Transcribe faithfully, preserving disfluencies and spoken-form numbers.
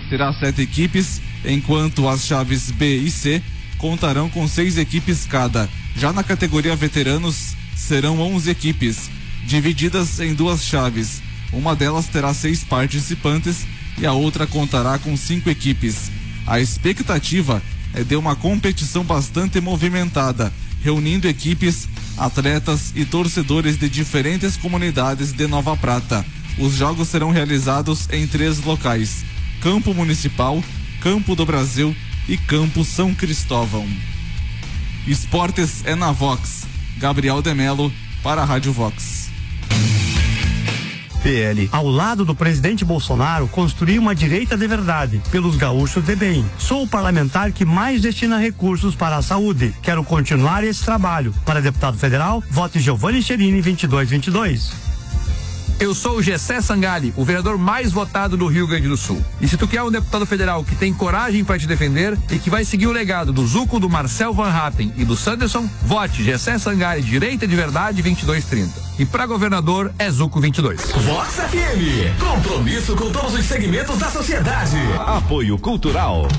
terá sete equipes, enquanto as chaves B e C contarão com seis equipes cada. Já na categoria veteranos, serão onze equipes, divididas em duas chaves. Uma delas terá seis participantes e a outra contará com cinco equipes. A expectativa é de uma competição bastante movimentada, reunindo equipes, atletas e torcedores de diferentes comunidades de Nova Prata. Os jogos serão realizados em três locais: Campo Municipal, Campo do Brasil e Campo São Cristóvão. Esportes é na Vox. Gabriel de Melo para a Rádio Vox. P L. Ao lado do presidente Bolsonaro, construir uma direita de verdade, pelos gaúchos de bem. Sou o parlamentar que mais destina recursos para a saúde. Quero continuar esse trabalho. Para deputado federal, vote Giovanni Cherini vinte e dois vinte e dois. Eu sou o Gessé Sangali, o vereador mais votado do Rio Grande do Sul. E se tu quer um deputado federal que tem coragem para te defender e que vai seguir o legado do Zuco, do Marcel Van Hatten e do Sanderson, vote Gessé Sangali, direita de verdade vinte e dois trinta. E para governador é Zuco vinte e dois. Vox F M, compromisso com todos os segmentos da sociedade. Apoio Cultural.